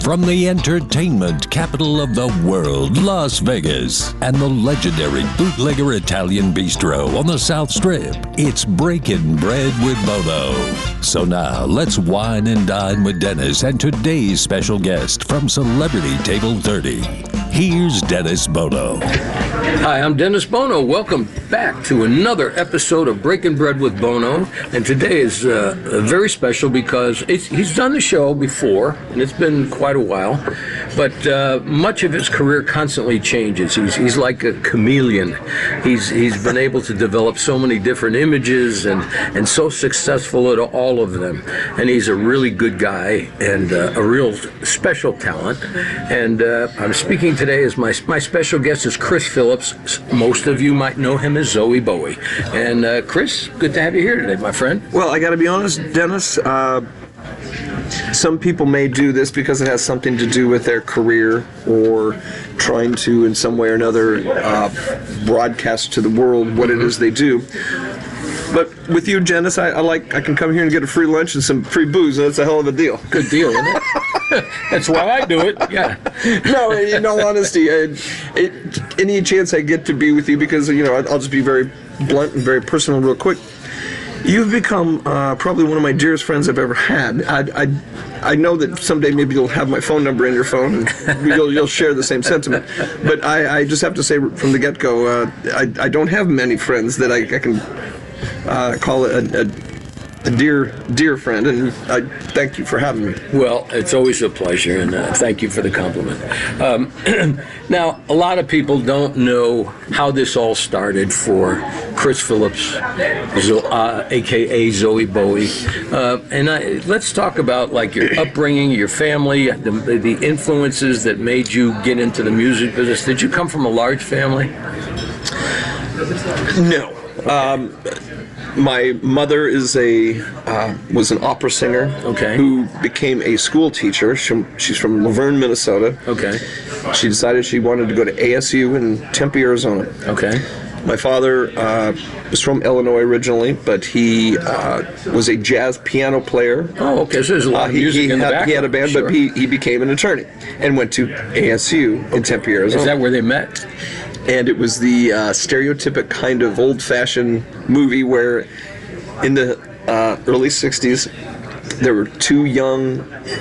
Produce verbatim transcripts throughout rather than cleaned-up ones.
From the entertainment capital of the world, Las Vegas, and the legendary Bootlegger Italian Bistro on the South Strip, it's Breaking Bread with Bono. So now, let's wine and dine with Dennis and today's special guest from Celebrity Table thirty. Here's Dennis Bono. Hi, I'm Dennis Bono. Welcome back to another episode of Breaking Bread with Bono. And today is uh, very special because it's, he's done the show before, and it's been quite a while. But uh, much of his career constantly changes. He's he's like a chameleon. He's he's been able to develop so many different images and and so successful at all of them. And he's a really good guy and uh, a real special talent. And uh, I'm speaking today as my my special guest is Chris Phillips. Most of you might know him as Zoe Bowie. And uh, Chris, good to have you here today, my friend. Well, I got to be honest, Dennis. Uh, Some people may do this because it has something to do with their career or trying to, in some way or another, uh, broadcast to the world what it is they do. But with you, Dennis, I, I like I can come here and get a free lunch and some free booze, and that's a hell of a deal. Good deal, isn't it? That's why I do it. Yeah. No, in all honesty, I, it, any chance I get to be with you, because you know I'll just be very blunt and very personal, real quick. You've become uh, probably one of my dearest friends I've ever had. I, I, I know that someday maybe you'll have my phone number in your phone and you'll, you'll share the same sentiment. But I, I just have to say from the get-go, uh, I, I don't have many friends that I, I can uh, call a, a, a dear, dear friend, and I thank you for having me. Well, it's always a pleasure, and uh, thank you for the compliment. Um, now, a lot of people don't know how this all started for Chris Phillips, Zo- uh, a k a. Zoe Bowie. Uh, and I, let's talk about like your upbringing, your family, the, the influences that made you get into the music business. Did you come from a large family? No. Um, my mother is a uh, was an opera singer. Okay. Who became a school teacher. She, she's from Laverne, Minnesota. Okay. She decided she wanted to go to A S U in Tempe, Arizona. Okay. My father uh, was from Illinois originally, but he uh, was a jazz piano player. Oh, okay. So there's a lot Uh, of he, music he, in the had, background. he had a band, Sure. but he, he became an attorney and went to A S U in Tempe, Arizona. Is that where they met? And it was the uh, stereotypic kind of old-fashioned movie where in the uh, early sixties there were two young,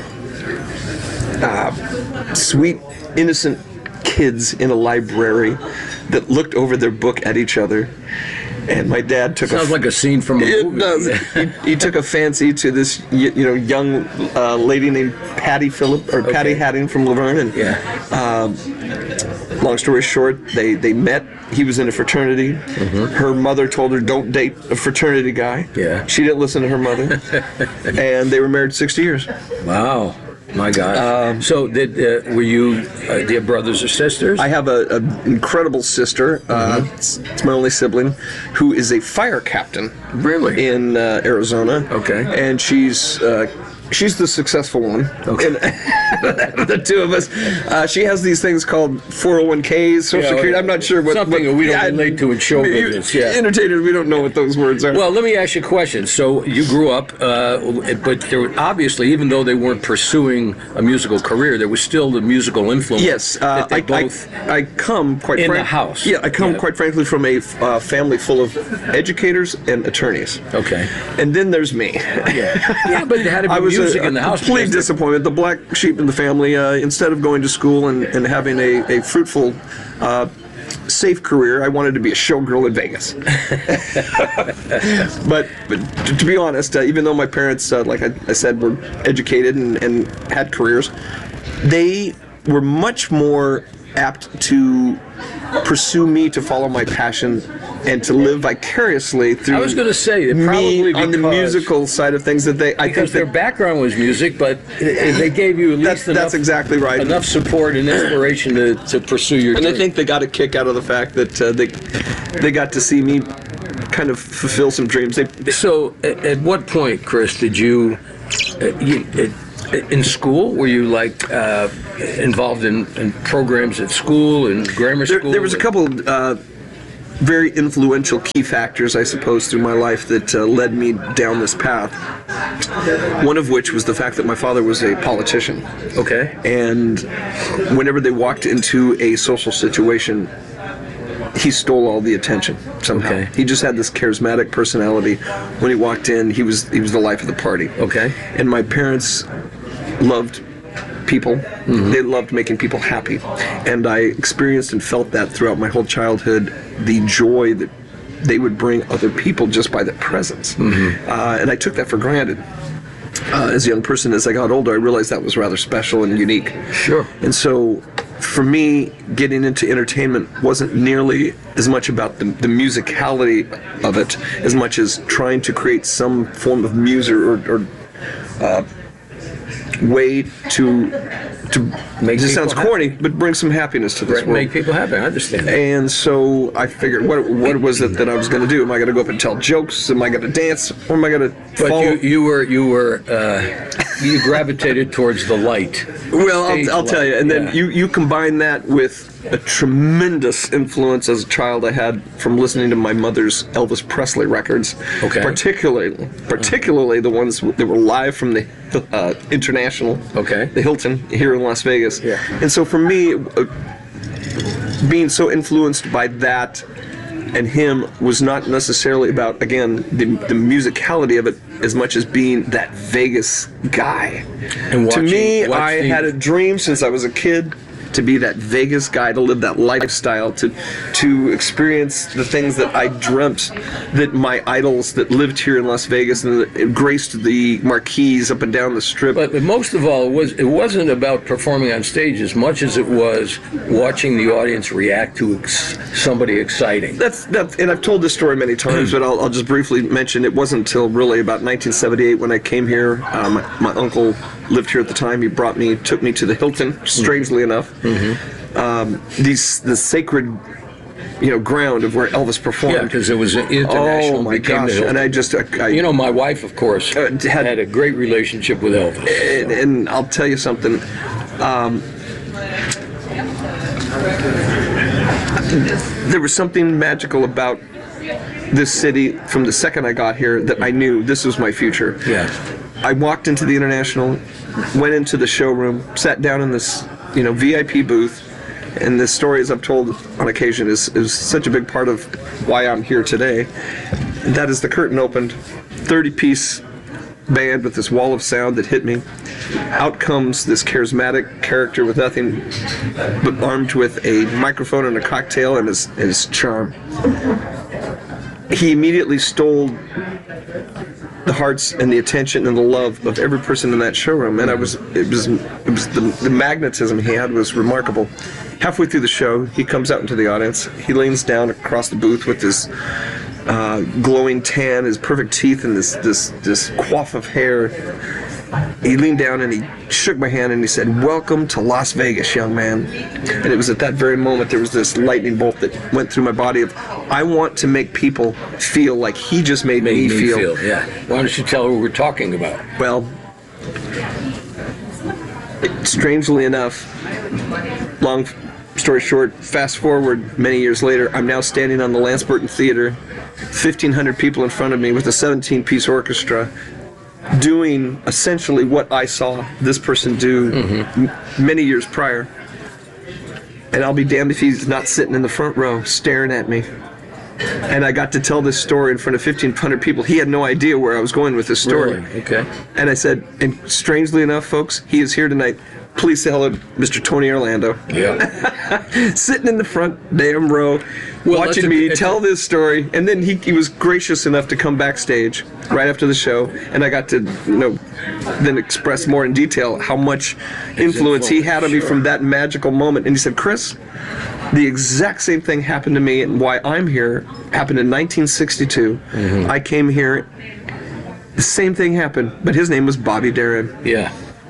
uh, sweet, innocent kids in a library that looked over their book at each other. And my dad took Sounds a... like a scene from a It movie. does. he, he took a fancy to this, you, you know, young uh, lady named Patty Phillip, or Okay. Patty Hadding from Laverne. And, Yeah. um, long story short, they, they met. He was in a fraternity. Mm-hmm. Her mother told her, don't date a fraternity guy. Yeah. She didn't listen to her mother. And they were married sixty years. Wow. My God. Um, so, did uh, were you, uh, do you have brothers or sisters? I have an incredible sister. Mm-hmm. Uh, it's, it's my only sibling, who is a fire captain. Really? In uh, Arizona. Okay. And she's uh, she's the successful one. Okay. And the two of us. Uh, she has these things called four oh one K's, Social Yeah, Security. I'm not sure what. something what, that we don't yeah, relate to in show business. Yeah. Entertainers, we don't know what those words are. Well, let me ask you a question. So you grew up, uh, but there were, obviously, even though they weren't pursuing a musical career, there was still the musical influence. Yes, uh, that they I, both. I, I come quite In the frank- house. Yeah, I come Yeah. quite frankly from a uh, family full of educators and attorneys. Okay. And then there's me. Yeah. Yeah, but there had to be I was music a, in the a house. complete because disappointment. The black sheep in the family, uh, instead of going to school and, and having a, a fruitful, uh, safe career, I wanted to be a showgirl in Vegas. but, but to, to be honest, uh, even though my parents, uh, like I, I said, were educated and, and had careers, they were much more apt to pursue me to follow my passion and to live vicariously through I was going to say, it me probably on the because- musical side of things that they I Because think their that, background was music, but it- they gave you at least That's- enough, that's exactly right. enough support and inspiration to, to pursue your and I dream. think they got a kick out of the fact that uh, they they got to see me kind of fulfill some dreams. They, So, at, at what point, Chris, did you, uh, you it, in school, were you like uh, involved in, in programs at school and grammar there, school? there was a couple uh, very influential key factors, I suppose, through my life that uh, led me down this path. One of which was the fact that my father was a politician. Okay. And whenever they walked into a social situation, he stole all the attention somehow. Okay. He just had this charismatic personality. When he walked in, he was he was the life of the party. Okay. And my parents loved people. Mm-hmm. They loved making people happy. And I experienced and felt that throughout my whole childhood, the joy that they would bring other people just by their presence. Mm-hmm. Uh, and I took that for granted. Uh, as a young person, as I got older, I realized that was rather special and unique. Sure. And so, for me, getting into entertainment wasn't nearly as much about the, the musicality of it, as much as trying to create some form of music or, or uh, way to to make this sounds happy. corny, but bring some happiness to this Right, world. make people happy. I understand. And so I figured, what what was it that I was going to do? Am I going to go up and tell jokes? Am I going to dance? Or am I going to But follow? you, you were you were uh, you gravitated towards the light. Well, Stage I'll, I'll tell light. you. And then Yeah. you, you combine that with a tremendous influence as a child I had from listening to my mother's Elvis Presley records. Okay. Particularly, particularly the ones that were live from the uh, International. Okay. The Hilton here in Las Vegas. Yeah. And so for me, uh, being so influenced by that and him was not necessarily about, again, the, the musicality of it as much as being that Vegas guy. And to watching- me, watch I the- had a dream since I was a kid to be that Vegas guy, to live that lifestyle, to to experience the things that I dreamt that my idols that lived here in Las Vegas and that graced the marquees up and down the strip. But, but most of all, it was it wasn't about performing on stage as much as it was watching the audience react to ex- somebody exciting. That's that, and I've told this story many times, but I'll, I'll just briefly mention it wasn't until really about nineteen seventy-eight when I came here. Uh, my, my uncle lived here at the time. He brought me, took me to the Hilton. Strangely enough, mm-hmm. um, these the sacred, you know, ground of where Elvis performed. Yeah, because it was international. Oh my became gosh! the Hilton. And I just, I, I, You know, my wife, of course, Uh, had- had a great relationship with Elvis. and, and I'll tell you something. Um, there was something magical about this city from the second I got here that I knew this was my future. Yeah. I walked into the International, went into the showroom, sat down in this, you know, V I P booth, and this story, as I've told on occasion, is, is such a big part of why I'm here today. And that is the curtain opened, thirty-piece band with this wall of sound that hit me. Out comes this charismatic character with nothing but armed with a microphone and a cocktail and his, his charm. He immediately stole the hearts and the attention and the love of every person in that showroom, and I was it was it was the, the magnetism he had was remarkable. Halfway through the show, he comes out into the audience. He leans down across the booth with his uh, glowing tan, his perfect teeth, and this this this coif of hair. He leaned down and he shook my hand and he said, "Welcome to Las Vegas, young man." And it was at that very moment there was this lightning bolt that went through my body of, I want to make people feel like he just made, Made me, me feel. feel. Yeah. Why don't you tell her what we're talking about? Well, strangely enough, long story short, fast forward many years later, I'm now standing on the Lance Burton Theater, fifteen hundred people in front of me with a seventeen-piece orchestra, doing essentially what I saw this person do mm-hmm. m- many years prior. And I'll be damned if he's not sitting in the front row staring at me. And I got to tell this story in front of fifteen hundred people. He had no idea where I was going with this story. Really? Okay. And I said, and strangely enough, folks, he is here tonight. Please say hello to Mister Tony Orlando. Yeah. Sitting in the front damn row, Well, watching that's a- me it's tell a- this story. And then he, he was gracious enough to come backstage right after the show. And I got to, you know, then express more in detail how much influence he had on me sure. from that magical moment. And he said, "Chris, the exact same thing happened to me, and why I'm here happened in nineteen sixty-two. Mm-hmm. I came here, the same thing happened, but his name was Bobby Darin." Yeah.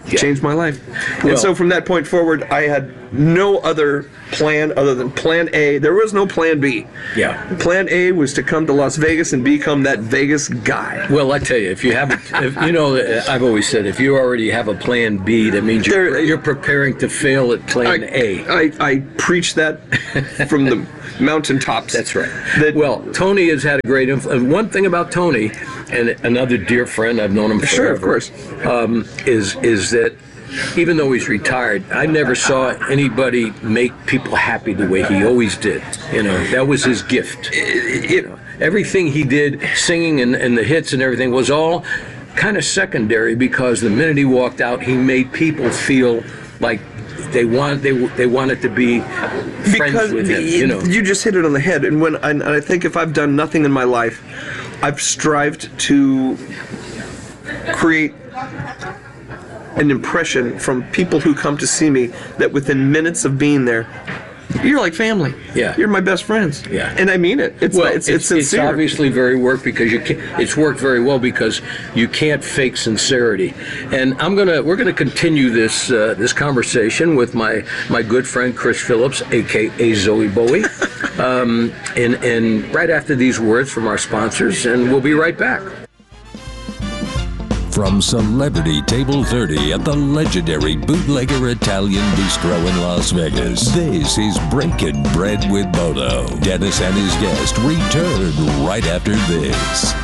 Yeah. Changed my life. Well- and so from that point forward, I had no other plan other than Plan A. There was no Plan B. Yeah. Plan A was to come to Las Vegas and become that Vegas guy. Well, I tell you, if you have, a, if, you know, I've always said, if you already have a Plan B, that means you're, There- you're preparing to fail at Plan I, A. I, I preach that from the mountaintops. That's right. That- Well, Tony has had a great influence. One thing about Tony, and another dear friend, I've known him forever, Sure, of course. um, is is that even though he's retired, I never saw anybody make people happy the way he always did. You know, that was his gift. You know, everything he did, singing and, and the hits and everything, was all kind of secondary, because the minute he walked out, he made people feel like they want they they wanted to be friends because with him. You know, you just hit it on the head. And when and I think if I've done nothing in my life, I've strived to create an impression from people who come to see me that within minutes of being there, you're like family. Yeah. You're my best friends. Yeah. And I mean it. It's well, it's, it's, it's sincere. obviously very work because you can, it's worked very well because you can't fake sincerity. And I'm gonna we're gonna continue this uh, this conversation with my my good friend Chris Phillips, aka Zoe Bowie, um, and and right after these words from our sponsors, and we'll be right back. From Celebrity Table thirty at the legendary Bootlegger Italian Bistro in Las Vegas, this is Breaking Bread with Bono. Dennis and his guest return right after this.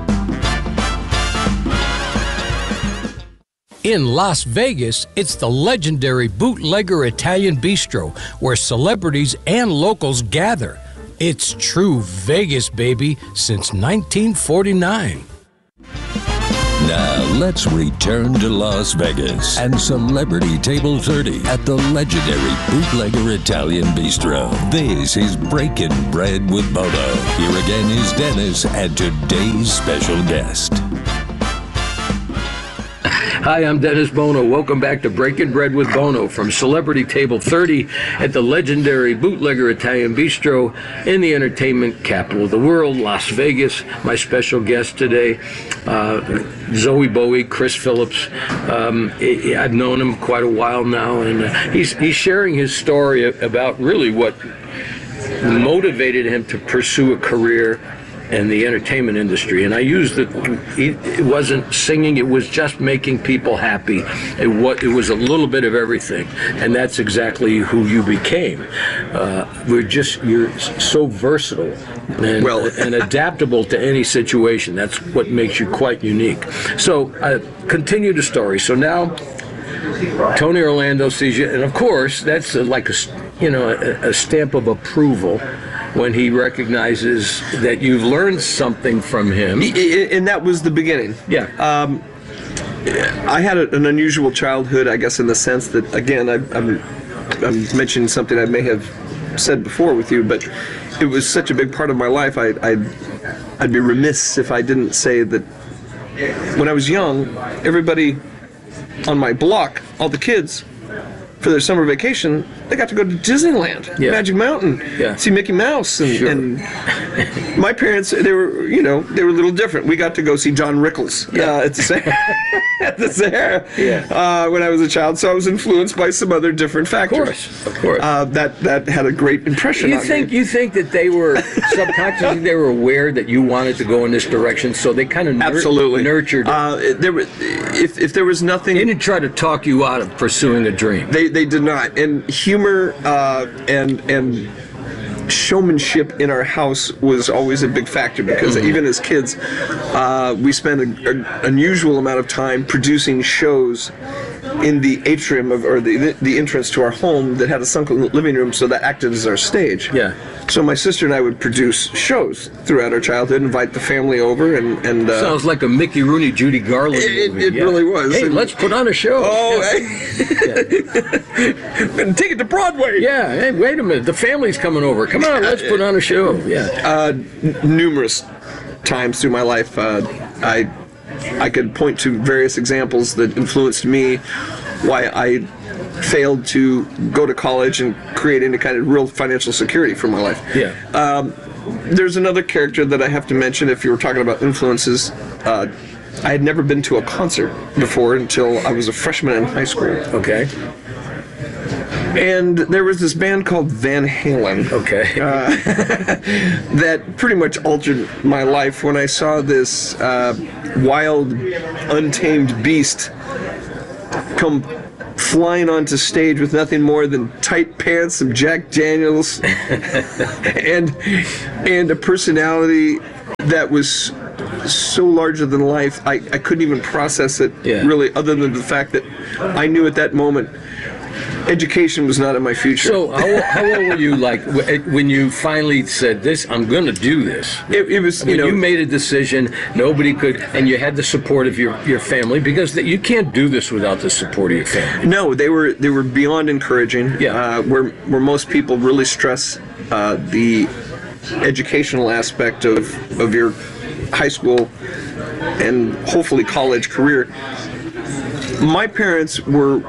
In Las Vegas, it's the legendary Bootlegger Italian Bistro, where celebrities and locals gather. It's true Vegas, baby, since nineteen forty-nine. Now let's return to Las Vegas and Celebrity Table thirty at the legendary Bootlegger Italian Bistro. This is Breaking Bread with Bono. Here again is Dennis and today's special guest. Hi, I'm Dennis Bono. Welcome back to Breaking Bread with Bono from Celebrity Table thirty at the legendary Bootlegger Italian Bistro in the entertainment capital of the world, Las Vegas. My special guest today, uh, Zoe Bowie, Chris Phillips. Um, I- I've known him quite a while now, and uh, he's he's sharing his story about really what motivated him to pursue a career in the entertainment industry. And I used it, it wasn't singing, it was just making people happy. It was, it was a little bit of everything. And that's exactly who you became. Uh, we're just, you're so versatile and, Well- and adaptable to any situation. That's what makes you quite unique. So uh, continue the story. So now Tony Orlando sees you, and of course, that's uh, like a, s- you know, a, a stamp of approval when he recognizes that you've learned something from him. I- I- and that was the beginning. Yeah. Um, I had a, an unusual childhood, I guess, in the sense that, again, I, I'm, I'm mentioning something I may have said before with you, but it was such a big part of my life. I, I'd, I'd be remiss if I didn't say that when I was young, everybody on my block, all the kids, for their summer vacation, they got to go to Disneyland, Yeah. Magic Mountain, Yeah. see Mickey Mouse, and, Sure. and my parents, they were, you know, they were a little different. We got to go see John Rickles uh, at the Sahara, at the Sahara Yeah. uh, when I was a child. So I was influenced by some other different Of factors. course, of course. Uh, that that had a great impression you on think me. you think that they were subconsciously they were aware that you wanted to go in this direction, so they kind of nur- Absolutely nurtured it. Uh, there were, if if there was nothing. They didn't try to talk you out of pursuing a dream. They they did not, and humor uh, and and showmanship in our house was always a big factor because even as kids, uh, we spent an unusual amount of time producing shows in the atrium of or the the entrance to our home that had a sunken living room, so that acted as our stage. Yeah. So my sister and I would produce shows throughout our childhood, invite the family over, and and. Uh, Sounds like a Mickey Rooney, Judy Garland It- movie. it really was. Hey, And- let's put on a show. Oh, and take it to Broadway. Yeah, hey, wait a minute. The family's coming over. Come on, let's put on a show. Yeah. Uh, n- numerous times through my life, uh, I I could point to various examples that influenced me, why I failed to go to college and create any kind of real financial security for my life. Yeah. Um, there's another character that I have to mention if you were talking about influences. Uh, I had never been to a concert before until I was a freshman in high school. Okay. And there was this band called Van Halen. Okay. Uh, that pretty much altered my life when I saw this uh, wild, untamed beast come flying onto stage with nothing more than tight pants, some Jack Daniels, and and a personality that was so larger than life. I, I couldn't even process it, yeah. really, other than the fact that I knew at that moment education was not in my future. So how, how old were you, like, when you finally said, this, I'm going to do this? It, it was, I mean, you know... you made a decision, nobody could, and you had the support of your, your family, because the, you can't do this without the support of your family. No, they were they were beyond encouraging. Yeah. Uh, where, where most people really stress uh, the educational aspect of, of your high school and hopefully college career. My parents were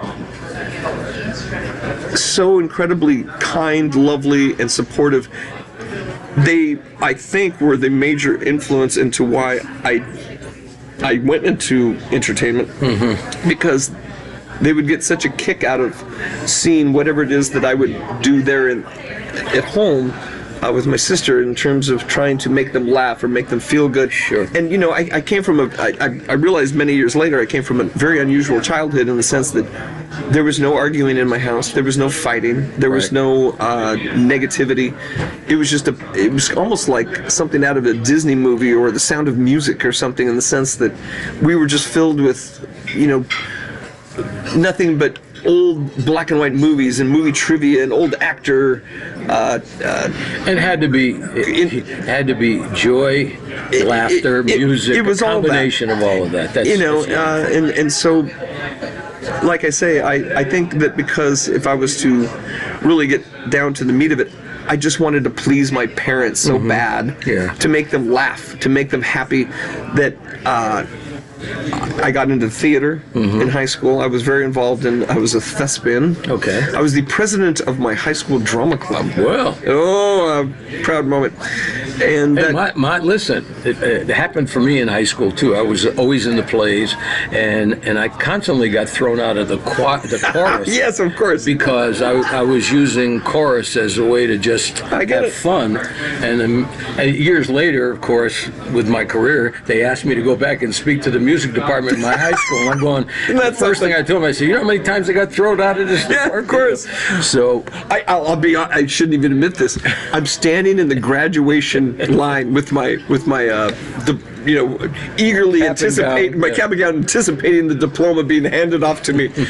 so incredibly kind, lovely, and supportive. They, I think, were the major influence into why I I went into entertainment, mm-hmm. because they would get such a kick out of seeing whatever it is that I would do there in, at home uh, with my sister, in terms of trying to make them laugh or make them feel good. Sure. And, you know, I, I came from a, I, I I realized many years later, I came from a very unusual childhood in the sense that there was no arguing in my house. There was no fighting. There was Right. no uh, negativity. It was just a, it was almost like something out of a Disney movie or The Sound of Music or something, in the sense that we were just filled with, you know, nothing but old black and white movies and movie trivia and old actor. Uh, uh, It had to be, it, it had to be joy, laughter, it- it- music, it was a all that. combination of all of that. That's, you know, that's uh, and and so, like I say, I, I think that because if I was to really get down to the meat of it, I just wanted to please my parents so bad, Yeah. to make them laugh, to make them happy, that uh, I got into theater in high school. I was very involved in, I was a thespian. Okay. I was the president of my high school drama club. Well. Oh, a proud moment. And Hey, that, my, my, listen, it, it happened for me in high school too. I was always in the plays, and, and I constantly got thrown out of the, qua- the chorus. yes, of course. Because I, I was using chorus as a way to just I get have it. fun. And, then, and years later, of course, with my career, they asked me to go back and speak to the music department in my high school. And I'm going, the That's first thing something. I told them, I said, you know how many times I got thrown out of this Yeah, department? of course. So, I, I'll, I'll be. I shouldn't even admit this. I'm standing in the graduation line with my with my uh, the you know eagerly Cap and anticipating gown, my yeah. cap and gown, anticipating the diploma being handed off to me.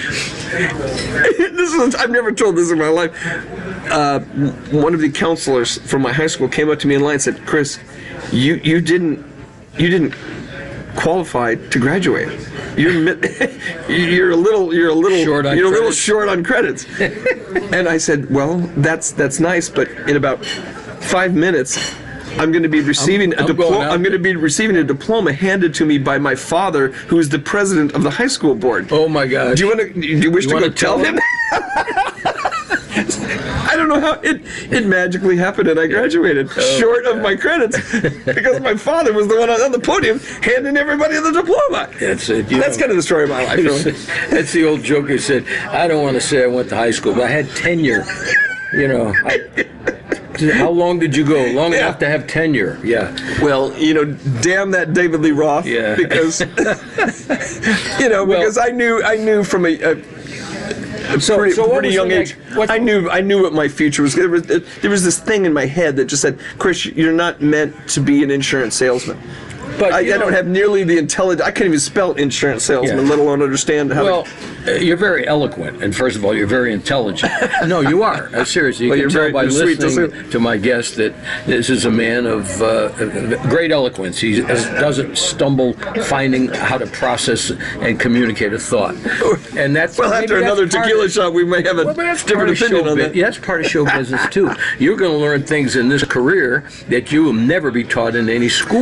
This is I've never told this in my life. Uh, one of the counselors from my high school came up to me in line and said, "Chris, you you didn't you didn't qualify to graduate. You're mi- you're a little you're a little Short on you're a little credits." short on credits." And I said, "Well, that's that's nice, but in about five minutes, I'm going to be receiving I'm a diploma. going out I'm going to be receiving a diploma handed to me by my father, who is the president of the high school board. oh my gosh. Do you want to? Do you wish You to wanna go tell tell him?" him? I don't know how it it magically happened, and I graduated Oh, short of my credits because my father was the one on the podium handing everybody the diploma. That's it. you That's know. kind of the story of my life. Really. That's the old joke who said, I don't want to say I went to high school, but I had tenure. You know, I, how long did you go? Long Yeah. enough to have tenure. Yeah. Well, you know, damn that David Lee Roth. Yeah. Because you know, Well- because I knew I knew from a, a, a So- pretty, so what pretty was young it age. like- what- I knew I knew what my future was. There was there was this thing in my head that just said, "Chris, you're not meant to be an insurance salesman." But I, you I know- don't have nearly the intelligence. I can't even spell insurance salesman, Yeah. let alone understand how. Well, to, uh, you're very eloquent, and first of all, you're very intelligent. No, you are. Uh, seriously, you Well, can you're tell very- by you're sweet, listening too. to my guest that this is a man of uh, great eloquence. He has- doesn't stumble finding how to process and communicate a thought. And that's well, maybe after that's another part tequila of- shot, we may have a Well, but that's part different of show opinion on bu- that. Yeah, that's part of show business too. You're going to learn things in this career that you will never be taught in any school.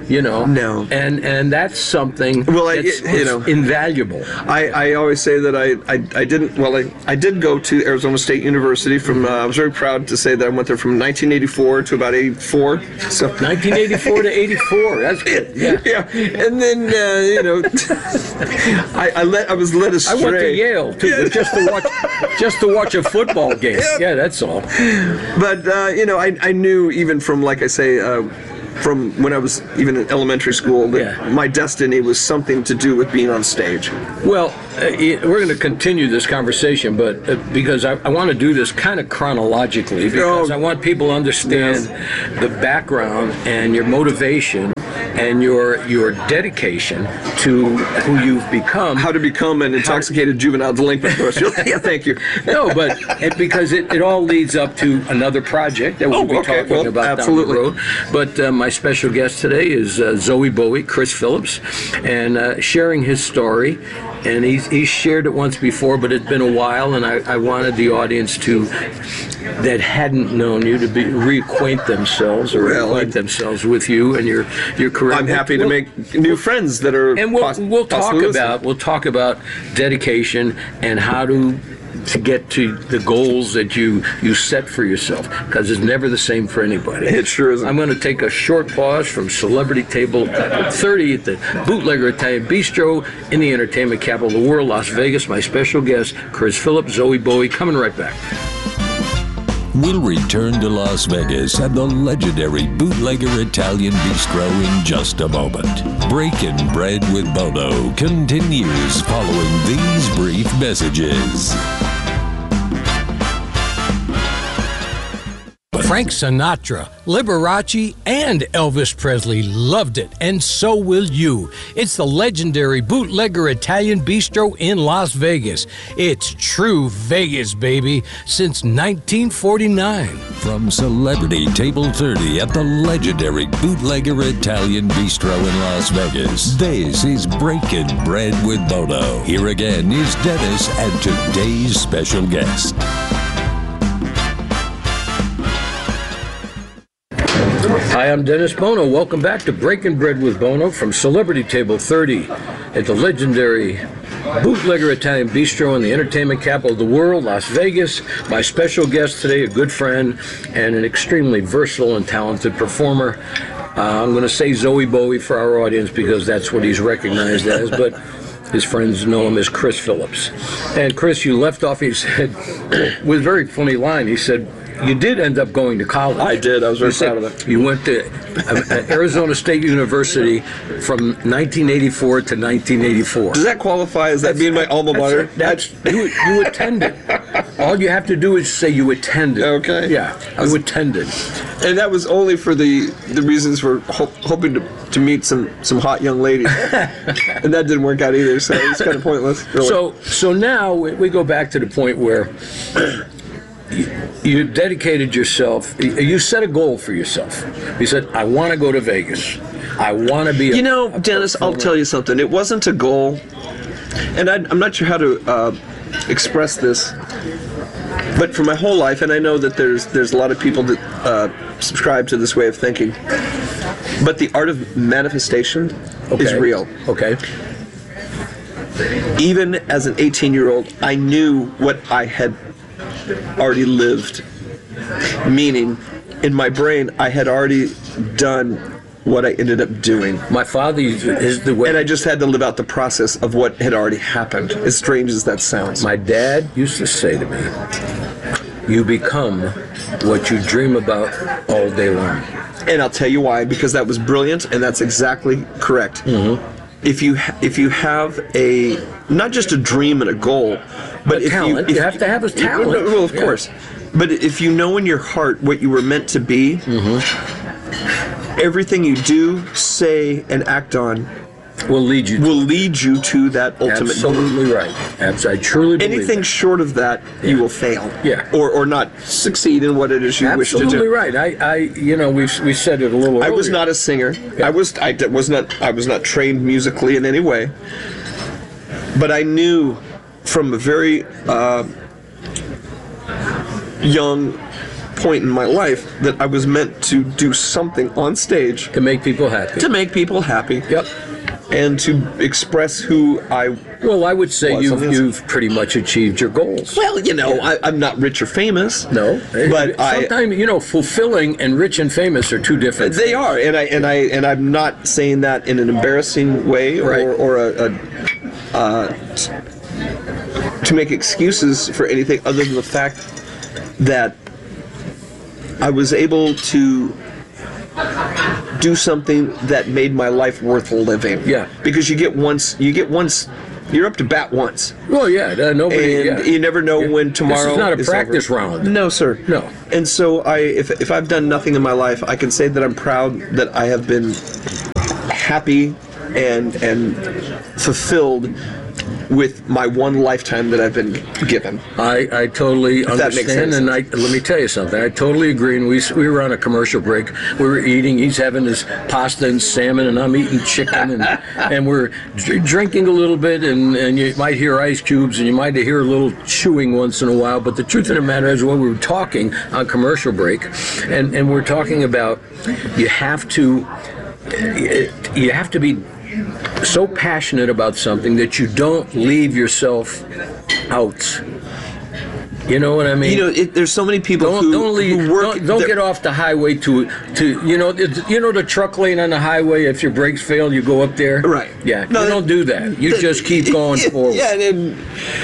you know. No. And and that's something Well, I- that's you know, invaluable. I, I always say that I, I, I didn't, well, I, I did go to Arizona State University from, uh, I was very proud to say that I went there from nineteen eighty-four to about eighty-four. So nineteen eighty-four to eighty-four. That's good. Yeah. Yeah, and then, uh, you know, I, I, let, I was led astray. I went to Yale too, just to watch just to watch a football game. Yeah. Yeah, that's all. But, uh, you know, I, I knew even from, like I say, uh, from when I was even in elementary school, that Yeah. my destiny was something to do with being on stage. Well, uh, it- we're going to continue this conversation, but uh, because I, I want to do this kind of chronologically, because Oh. I want people to understand the background and your motivation and your your dedication to who you've become. How to become an intoxicated juvenile delinquent. Yeah, thank you. No, but it, because it, it all leads up to another project that we'll Oh, be okay, talking well, about absolutely. down the road. But uh, my special guest today is uh, Zoe Bowie, Chris Phillips, and uh, sharing his story. And he's, he's shared it once before, but it's been a while, and I, I wanted the audience to, that hadn't known you, to be reacquaint themselves or Well, reacquaint I- themselves with you and your your career. I'm happy to We'll- make new friends that are and we'll poss- we'll talk possibly listening. about we'll talk about dedication and how to to get to the goals that you you set for yourself, because it's never the same for anybody. It sure isn't. I'm going to take a short pause from Celebrity Table thirty at the Bootlegger Italian Bistro in the entertainment capital of the world, Las Vegas. My special guest, Chris Phillips, Zoe Bowie, coming right back. We'll return to Las Vegas and the legendary Bootlegger Italian Bistro in just a moment. Breaking Bread with Bono continues following these brief messages. Frank Sinatra, Liberace, and Elvis Presley loved it, and so will you. It's the legendary Bootlegger Italian Bistro in Las Vegas. It's true Vegas, baby, since nineteen forty-nine. From Celebrity Table thirty at the legendary Bootlegger Italian Bistro in Las Vegas, this is Breaking Bread with Bono. Here again is Dennis and today's special guest. Hi, I'm Dennis Bono. Welcome back to Breaking Bread with Bono from Celebrity Table thirty at the legendary Bootlegger Italian Bistro in the entertainment capital of the world, Las Vegas. My special guest today, a good friend and an extremely versatile and talented performer. Uh, I'm going to say Zoe Bowie for our audience because that's what he's recognized as, but his friends know him as Chris Phillips. And Chris, you left off, he said, with a very funny line, he said, you did end up going to college. I did. I was very You said proud of that. You went to uh, Arizona State University from nineteen eighty-four to nineteen eighty-four. Does that qualify as that being my alma mater? That's, that's you, you attended. All you have to do is say you attended. Okay. Yeah, you attended. And that was only for the the reasons for ho- hoping to, to meet some, some hot young ladies. And that didn't work out either, so it's kind of pointless. Really. So, so now we we go back to the point where you, you dedicated yourself. You set a goal for yourself. You said, "I want to go to Vegas. I want to be." A, You know, a Dennis, I'll performer." tell you something. It wasn't a goal, and I, I'm not sure how to uh, express this, but for my whole life, and I know that there's there's a lot of people that uh, subscribe to this way of thinking, but the art of manifestation is Okay. real. Okay. Even as an eighteen-year-old, I knew what I had already lived, meaning in my brain, I had already done what I ended up doing. My father is the way. And I just had to live out the process of what had already happened, as strange as that sounds. My dad used to say to me, "You become what you dream about all day long." And I'll tell you why, because that was brilliant, and that's exactly correct. Mm-hmm. If you ha- if you have a not just a dream and a goal, but A if talent. you, if You have to have a talent. Well, of Yeah. course. But if you know in your heart what you were meant to be, Mm-hmm. everything you do, say, and act on Will lead you. will lead you to that ultimate goal. Absolutely right. Abs- I truly believe Anything that. short of that, you will fail. Yeah. Or or not succeed in what it is you wish to Absolutely do. right. I, I, you know, we we said it a little earlier. I was not a singer. I was I d- was not I was not trained musically in any way. But I knew from a very uh, young point in my life that I was meant to do something on stage To make people happy. to make people happy. Yep. And to express who I. Well, I would say Was you've, on this. you've pretty much achieved your goals. Well, you know, I, I'm not rich or famous. No, But I- sometimes you know, fulfilling and rich and famous are two different. They are, and I and I and I'm not saying that in an embarrassing way or Right. or a, a uh, t- to make excuses for anything other than the fact that I was able to do something that made my life worth living. Yeah. Because you get once, you get once, you're up to bat once. Well, yeah, uh, nobody. And yeah. you never know Yeah. when tomorrow This is not a is practice over. round. No, sir. No. And so I, if if I've done nothing in my life, I can say that I'm proud that I have been happy and and fulfilled with my one lifetime that I've been given. I, I totally that makes understand, sense. and I, let me tell you something. I totally agree. And we we were on a commercial break. We were eating. He's having his pasta and salmon, and I'm eating chicken, and and we're dr- drinking a little bit. And, and you might hear ice cubes, and you might hear a little chewing once in a while. But the truth of the matter is, when we were talking on commercial break, and and we're talking about, you have to you have to be so passionate about something that you don't leave yourself out. You know what I mean? You know, it, there's so many people Don't who, don't leave. who work. Don't, don't that- get off the highway to to you know it- you know the truck lane on the highway. If your brakes fail, you go up there. Right. Yeah. No, you that- don't do that. You that- just keep going yeah, forward. Yeah, and,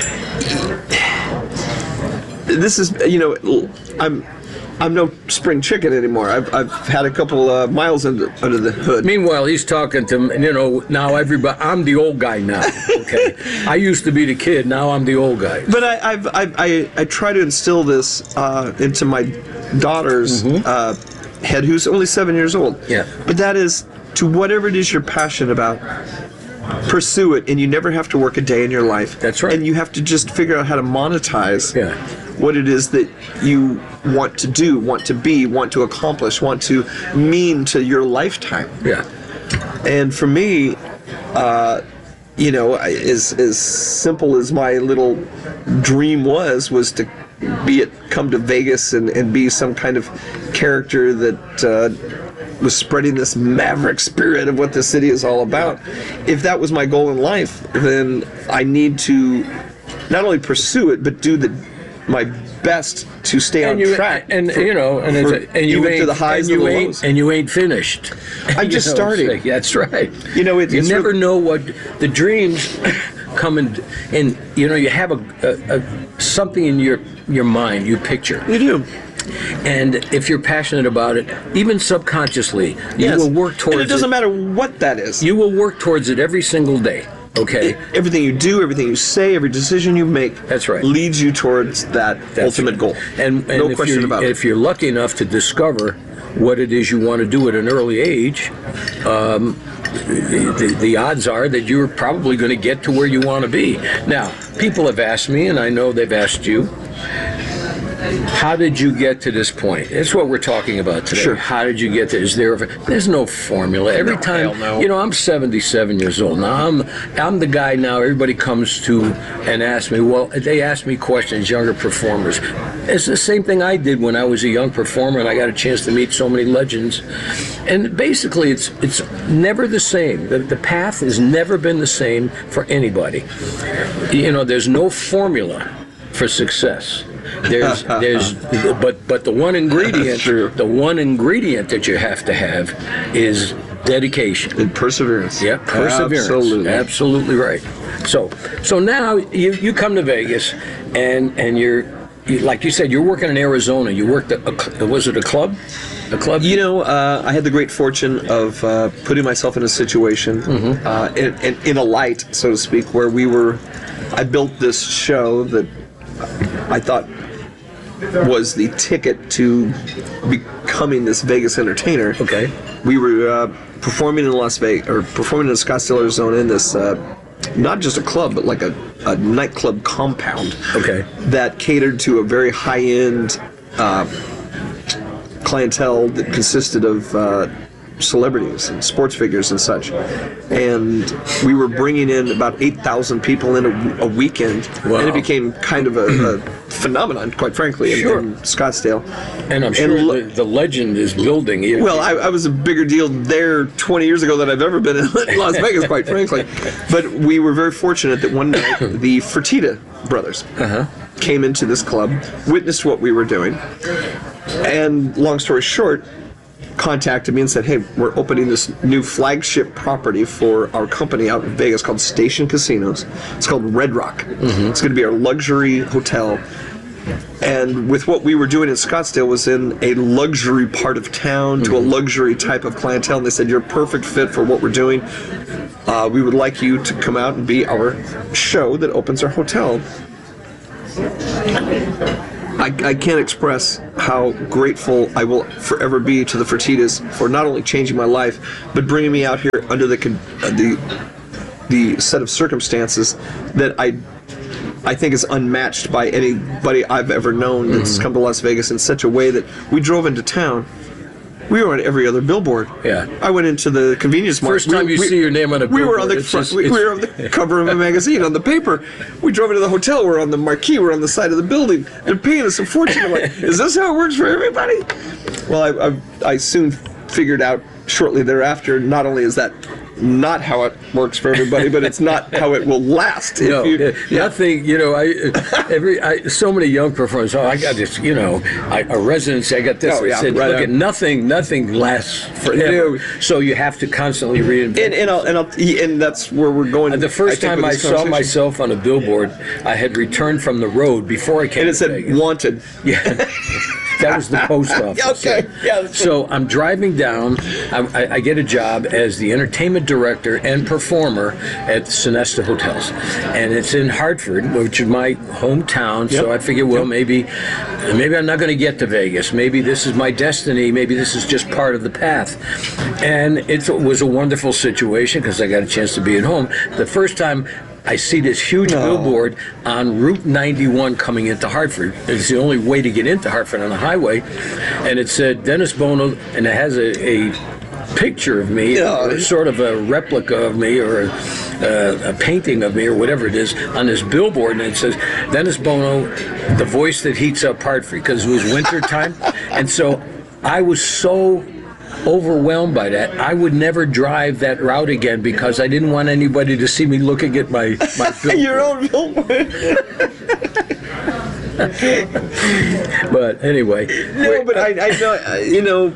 and this is, you know, I'm I'm no spring chicken anymore. I've I've had a couple uh, miles under under the hood. Meanwhile, he's talking to him, and you know now everybody. I'm the old guy now. Okay. I used to be the kid. Now I'm the old guy. But I, I've, I've, I, I try to instill this uh, into my daughter's uh, head, who's only seven years old. Mm-hmm. Yeah. But that is, to whatever it is you're passionate about, pursue it, and you never have to work a day in your life. That's right. And you have to just figure out how to monetize Yeah. what it is that you want to do, want to be, want to accomplish, want to mean to your lifetime. Yeah. And for me, uh, you know, I- as as simple as my little dream was, was to be it come to Vegas and, and be some kind of character that uh, was spreading this maverick spirit of what the city is all about. If that was my goal in life, then I need to not only pursue it, but do the my best to stay And on you track. and for- you know and, for it's, and you even ain't to the highs and and you the ain't lows. and you ain't finished. I'm You just know, starting. it's like- That's right. You know, it- you it's never real- know what the dreams come and and you know you have a, a, a something in your your mind you picture. You do. And if you're passionate about it, even subconsciously, you Yes. will work towards And it doesn't matter what that is. You will work towards it every single day. Okay. Everything you do, everything you say, every decision you make, That's right. leads you towards that That's ultimate right. goal. And, and no if question you're, about it. if you're lucky enough to discover what it is you want to do at an early age, um, the, the odds are that you're probably going to get to where you want to be. Now, people have asked me, and I know they've asked you, how did you get to this point? It's what we're talking about today. Sure. How did you get to? Is there? A, there's no formula. Every No, time, hell no. you know, I'm seventy-seven years old now. I'm I'm the guy now. Everybody comes to and asks me. Well, they ask me questions. Younger performers. It's the same thing I did when I was a young performer, and I got a chance to meet so many legends. And basically, it's it's never the same. The, the path has never been the same for anybody. You know, there's no formula for success. There's, there's, but but the one ingredient, True. the one ingredient that you have to have is dedication. And perseverance. Yeah, perseverance. Absolutely. Absolutely right. So so now you you come to Vegas, and and you're you, like you said, you're working in Arizona. You worked at a, cl- was it a club? A club? You know, uh, I had the great fortune of uh, putting myself in a situation, Mm-hmm. uh, in, in, in a light, so to speak, where we were. I built this show that I thought was the ticket to becoming this Vegas entertainer. Okay. We were uh, performing in Las Vegas, or performing in Scottsdale, Arizona, in this uh, not just a club, but like a, a nightclub compound. Okay. That catered to a very high-end uh, clientele that consisted of uh, celebrities and sports figures and such. And we were bringing in about eight thousand people in a, a weekend. Wow. And it became kind of a, a phenomenon, quite frankly, in, Sure. in Scottsdale. And I'm sure And lo- the, the legend is building. You- Well, I, I was a bigger deal there twenty years ago than I've ever been in Las Vegas, quite frankly. But we were very fortunate that one night the Fertitta brothers Uh-huh. came into this club, witnessed what we were doing, and long story short, contacted me and said, hey, we're opening this new flagship property for our company out in Vegas called Station Casinos. It's called Red Rock. It's going to be our luxury hotel. And with what we were doing in Scottsdale was in a luxury part of town to a luxury type of clientele. And they said, you're a perfect fit for what we're doing. Uh, we would like you to come out and be our show that opens our hotel. I, I can't express how grateful I will forever be to the Fertittas for not only changing my life, but bringing me out here under the con- uh, the the set of circumstances that I I think is unmatched by anybody I've ever known that's come to Las Vegas in such a way that we drove into town. We were on every other billboard. Yeah. I went into the convenience mart. First time We- you we- see your name on a We were on billboard, the it's front. just- we, we it's- were on the cover of a magazine on the paper. We drove into the hotel. We're on the marquee. We're on the side of the building. They're paying us a fortune. I'm like, is this how it works for everybody? Well, I, I, I soon figured out shortly thereafter. Not only is that not how it works for everybody, but it's not how it will last. If No, you, uh, nothing. You know, I every I, so many young performers. Oh, I got this. You know, I, a residency. I got this. Oh, I yeah, said, right look on. at nothing. Nothing lasts forever. No. So you have to constantly reinvent. and and, I'll, and, I'll, and that's where we're going. the first think, time with I this saw conversation. myself on a billboard, I had returned from the road before I came. and it to said Vegas. wanted. Yeah, that was the post office. Okay, yeah, that's So I'm driving down. I, I, I get a job as the entertainment director and performer at Sonesta Hotels, and it's in Hartford, which is my hometown. So Yep. I figure, well, maybe, maybe I'm not going to get to Vegas. Maybe this is my destiny. Maybe this is just part of the path. And it was a wonderful situation because I got a chance to be at home. The first time I see this huge Oh. billboard on Route ninety-one coming into Hartford. It's the only way to get into Hartford on the highway. And it said Dennis Bono, and it has a, a picture of me, Yeah. or sort of a replica of me, or a, uh, a painting of me, or whatever it is, on this billboard. And it says, Dennis Bono, the voice that heats up Hartford, because it was winter time. And so I was so overwhelmed by that. I would never drive that route again because I didn't want anybody to see me looking at my, my billboard. Your own billboard. But anyway. No, but I, I know, uh, you know,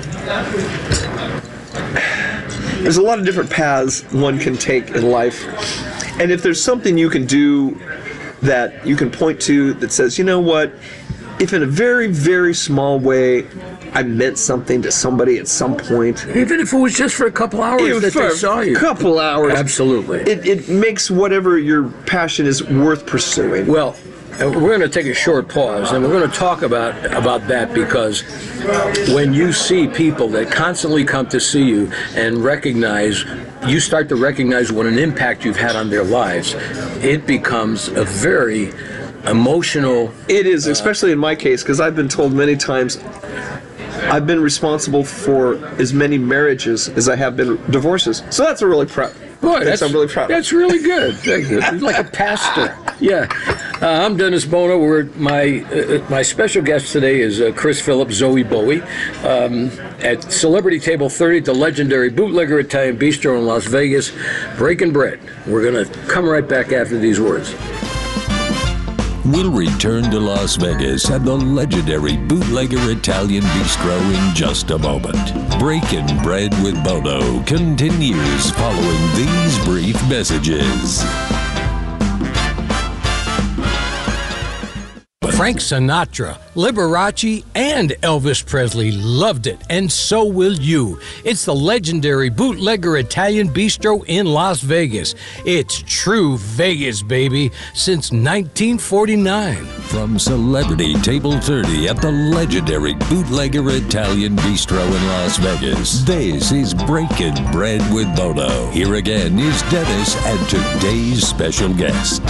there's a lot of different paths one can take in life. And if there's something you can do that you can point to that says, you know what, if in a very, very small way I meant something to somebody at some point, Even if it was just for a couple hours even that for they a saw you. couple hours, Absolutely. it, it makes whatever your passion is worth pursuing. Well, uh, we're going to take a short pause, and we're going to talk about about that because when you see people that constantly come to see you and recognize, you start to recognize what an impact you've had on their lives, it becomes a very emotional. It is, especially in my case, because I've been told many times I've been responsible for as many marriages as I have been divorces. So that's a really proud. Boy, that's, I'm really proud. That's really good. Thank you. You're like a pastor. Yeah. Uh, I'm Dennis Bono. We're, my uh, my special guest today is uh, Chris Phillips, Zoe Bowie, um, at Celebrity Table thirty at the legendary Bootlegger Italian Bistro in Las Vegas, breaking bread. We're going to come right back after these words. We'll return to Las Vegas and the legendary Bootlegger Italian Bistro in just a moment. Breaking Bread with Bono continues following these brief messages. Frank Sinatra, Liberace, and Elvis Presley loved it, and so will you. It's the legendary Bootlegger Italian Bistro in Las Vegas. It's true Vegas, baby, since nineteen forty-nine. From Celebrity Table thirty at the legendary Bootlegger Italian Bistro in Las Vegas, this is Breaking Bread with Bono. Here again is Dennis and today's special guest.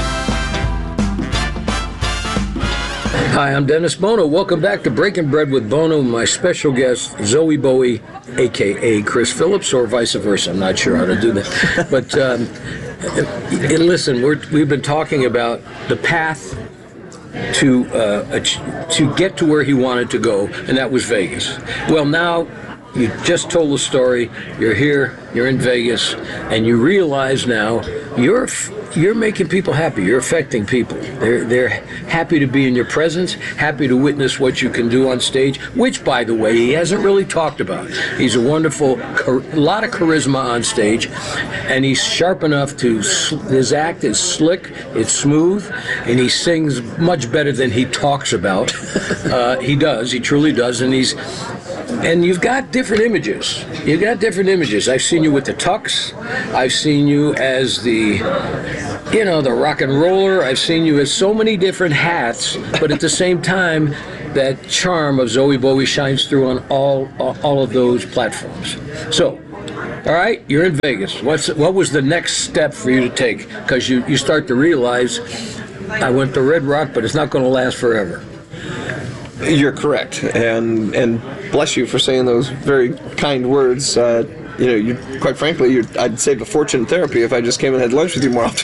Hi, I'm Dennis Bono. Welcome back to Breaking Bread with Bono. My special guest, Zoe Bowie, a k a. Chris Phillips, or vice versa. I'm not sure how to do that. But um, and listen, we're, we've been talking about the path to uh, ach- to get to where he wanted to go, and that was Vegas. Well, now you just told the story. You're here. You're in Vegas, and you realize now you're you're making people happy. You're affecting people. They're they're happy to be in your presence. Happy to witness what you can do on stage. Which, by the way, he hasn't really talked about. He's a wonderful, a lot of charisma on stage, and he's sharp enough to. His act is slick. It's smooth, and he sings much better than he talks about. Uh, he does. He truly does, and he's. And you've got different images. You've got different images. I've seen you with the tux. I've seen you as the, you know, the rock and roller. I've seen you as so many different hats, but at the same time, that charm of Zoe Bowie shines through on all all of those platforms. So, all right, you're in Vegas. What's what was the next step for you to take? Because you, you start to realize, I went to Red Rock, but it's not going to last forever. You're correct, and and bless you for saying those very kind words. Uh, you know, you quite frankly, you'd, I'd save a fortune in therapy if I just came and had lunch with you more often.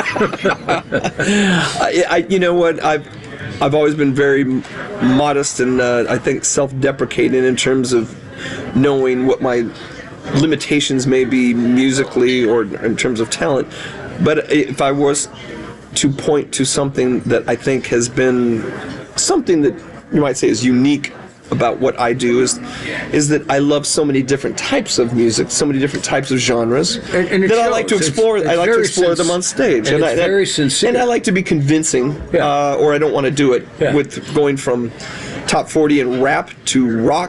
I, I, you know what? I've I've always been very modest and uh, I think self-deprecating in terms of knowing what my limitations may be musically or in terms of talent. But if I was to point to something that I think has been something that you might say is unique about what I do is is that I love so many different types of music, so many different types of genres and, and that shows. I like to explore. It's, it's I like to explore sens- them on stage, and, and, it's I, very that, sincere. and I like to be convincing, Yeah. uh, or I don't want to do it Yeah. with going from top forty and rap to rock